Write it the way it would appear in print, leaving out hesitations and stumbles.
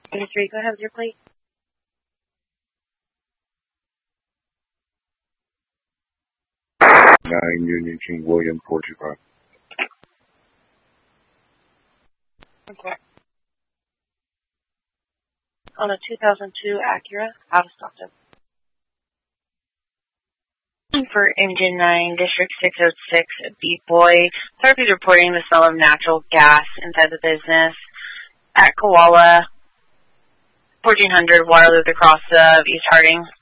23, go ahead with your plate. 9 Union King William 425. Okay. On a 2002 Acura, out of stock. For Engine 9, District 606, Beat Boy. Authorities reporting the smell of natural gas inside the business at Koala, 1400 Waterloo, the cross of East Harding.